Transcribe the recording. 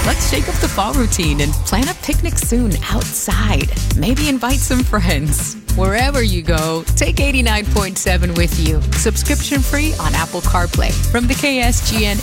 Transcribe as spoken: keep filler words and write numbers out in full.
Let's shake up the fall routine and plan a picnic soon outside. Maybe invite some friends. Wherever you go, take eighty-nine point seven with you. Subscription free on Apple CarPlay from the K S G N